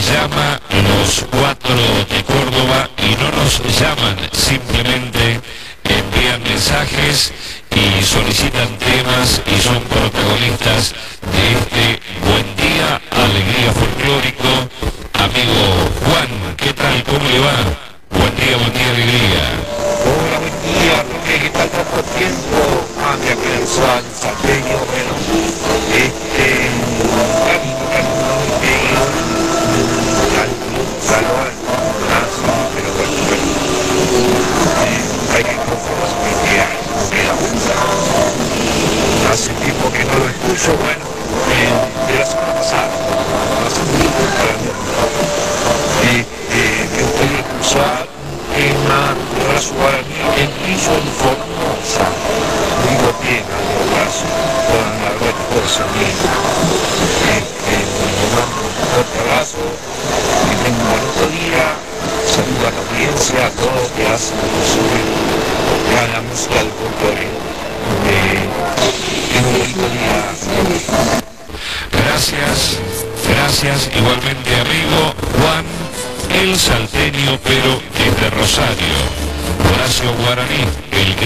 llama los 4 de Córdoba y no nos llaman, simplemente envían mensajes y solicitan temas y son protagonistas de este buen día, alegría folclórico. Amigo Juan, ¿qué tal? ¿Cómo le va? Buen día, alegría. Hola, buen día, Roque, ¿qué tal? Tanto tiempo, mi aquel salteño, bueno, pero bueno, hay que conformarse que la música. Hace tiempo que no lo escucho, bueno, de la semana pasada, hace un tiempo para mí, me gustaría escuchar tema raso guaraní, el brillo en Formosa, digo bien, al raso, con la refuerzo bien, me mando un fuerte abrazo, que tenga un bonito día, saludo a la audiencia, a todos que hacen posible la música del folclore. Tenga un bonito día. Gracias, igualmente amigo Juan, el salteño, pero desde Rosario, Horacio Guaraní, el que